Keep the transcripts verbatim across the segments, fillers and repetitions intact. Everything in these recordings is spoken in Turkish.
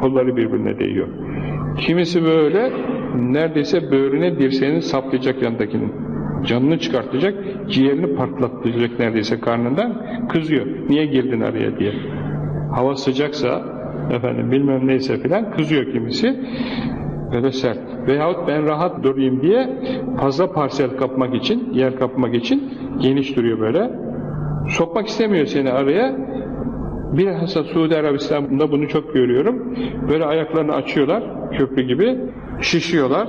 kolları birbirine değiyor. Kimisi böyle neredeyse böğrüne dirseğini saplayacak yanındakinin. Canını çıkartacak, ciğerini patlatacak neredeyse karnından, kızıyor. Niye girdin araya diye. Hava sıcaksa, efendim bilmem neyse filan kızıyor kimisi. Böyle sert. Veyahut ben rahat durayım diye fazla parsel kapmak için, yer kapmak için geniş duruyor böyle. Sokmak istemiyor seni araya. Bilhassa Suudi Arabistan'da bunu çok görüyorum. Böyle ayaklarını açıyorlar, köprü gibi, şişiyorlar.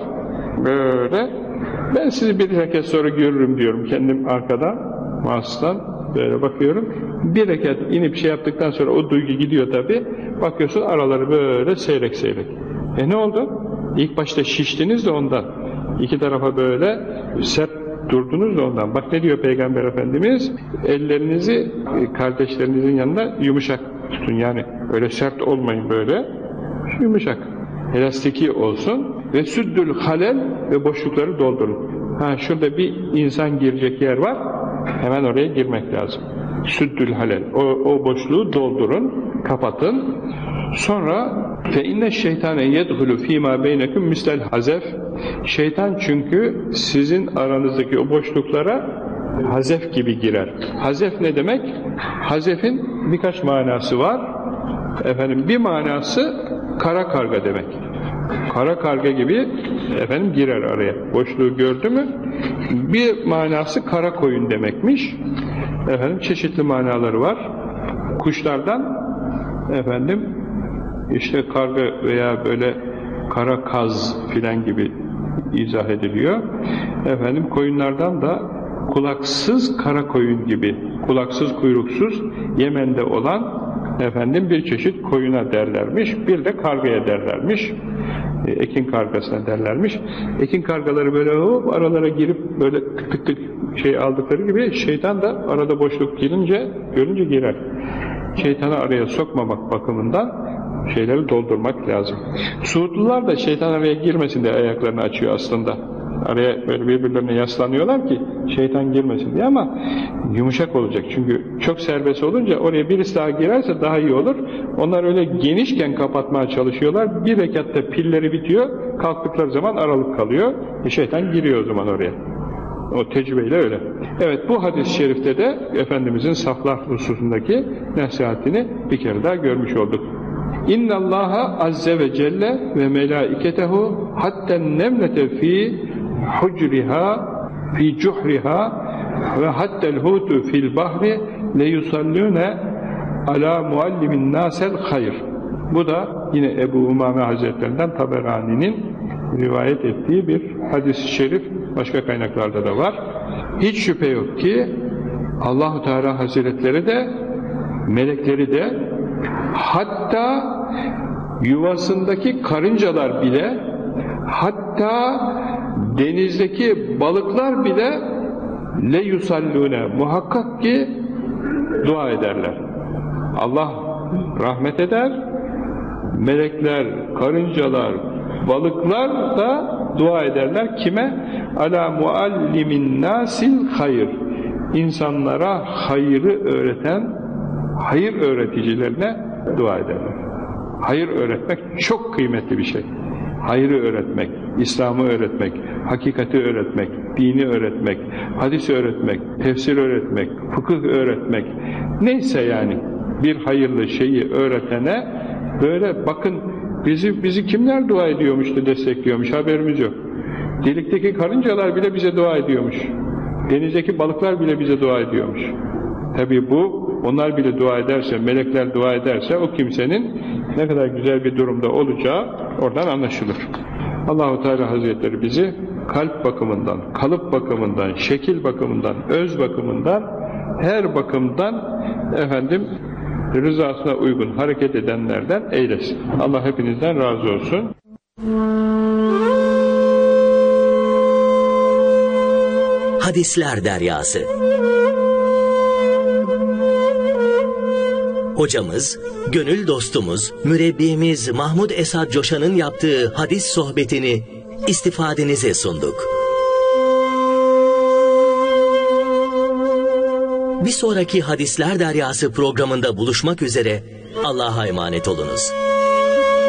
Böyle. Ben sizi bir rekat sonra görürüm diyorum kendim arkadan, Mars'tan böyle bakıyorum. Bir rekat inip şey yaptıktan sonra o duygu gidiyor tabi. Bakıyorsun araları böyle seyrek seyrek. E ne oldu? İlk başta şiştiniz de ondan. İki tarafa böyle sert durdunuz da ondan. Bak ne diyor Peygamber Efendimiz? Ellerinizi kardeşlerinizin yanında yumuşak tutun. Yani öyle sert olmayın böyle. Yumuşak. Elastiki olsun. Ve süddül halel ve boşlukları doldurun. Ha şurada bir insan girecek yer var. Hemen oraya girmek lazım. Süddül halel. O, o boşluğu doldurun. Kapatın. Sonra fe inne şeytane yedhulu fîmâ beynekum mistel hazef. Şeytan çünkü sizin aranızdaki o boşluklara hazef gibi girer. Hazef ne demek? Hazefin birkaç manası var. Efendim bir manası kara karga demek. Kara karga gibi efendim girer araya. Boşluğu gördü mü? Bir manası kara koyun demekmiş. Efendim çeşitli manaları var. Kuşlardan efendim işte karga veya böyle kara kaz filan gibi izah ediliyor. Efendim koyunlardan da kulaksız kara koyun gibi, kulaksız kuyruksuz Yemen'de olan efendim bir çeşit koyuna derlermiş. Bir de kargaya derlermiş. Ekin kargasına derlermiş. Ekin kargaları böyle hop aralara girip böyle tık tık tık şey aldıkları gibi şeytan da arada boşluk girince görünce girer. Şeytanı araya sokmamak bakımından şeyleri doldurmak lazım. Suudlular da şeytan araya girmesin diye ayaklarını açıyor aslında. Araya böyle birbirlerine yaslanıyorlar ki şeytan girmesin diye ama yumuşak olacak. Çünkü çok serbest olunca oraya birisi daha girerse daha iyi olur. Onlar öyle genişken kapatmaya çalışıyorlar. Bir rekatta pilleri bitiyor. Kalktıkları zaman aralık kalıyor. E şeytan giriyor o zaman oraya. O tecrübeyle öyle. Evet bu hadis-i şerifte de Efendimizin saflar hususundaki nasihatini bir kere daha görmüş olduk. İnna Allaha azze ve celle ve melaiketehu hatta nemlete fi hucriha fi cuhriha ve hattel hutu fil bahri le yusallune ala muallimin nasel hayr. Bu da yine Ebu Umame Hazretlerinden Taberani'nin rivayet ettiği bir hadis-i şerif, başka kaynaklarda da var. Hiç şüphe yok ki Allah-u Teala Hazretleri de melekleri de hatta yuvasındaki karıncalar bile, hatta denizdeki balıklar bile le yusallune muhakkak ki dua ederler. Allah rahmet eder, melekler, karıncalar, balıklar da dua ederler. Kime? Ala muallimin nasil hayır. İnsanlara hayrı öğreten, hayır öğreticilerine dua ederler. Hayır öğretmek çok kıymetli bir şey. Hayrı öğretmek, İslam'ı öğretmek, hakikati öğretmek, dini öğretmek, hadis öğretmek, tefsir öğretmek, fıkıh öğretmek, neyse yani bir hayırlı şeyi öğretene böyle bakın bizi bizi kimler dua ediyormuş da destekliyormuş, haberimiz yok. Delikteki karıncalar bile bize dua ediyormuş. Denizdeki balıklar bile bize dua ediyormuş. Tabii bu, onlar bile dua ederse, melekler dua ederse o kimsenin ne kadar güzel bir durumda olacağı oradan anlaşılır. Allah-u Teala Hazretleri bizi kalp bakımından, kalıp bakımından, şekil bakımından, öz bakımından, her bakımdan efendim rızasına uygun hareket edenlerden eylesin. Allah hepinizden razı olsun. Hadisler Deryası. Hocamız, gönül dostumuz, mürebbimiz Mahmud Esad Coşan'ın yaptığı hadis sohbetini istifadenize sunduk. Bir sonraki Hadisler Deryası programında buluşmak üzere, Allah'a emanet olunuz.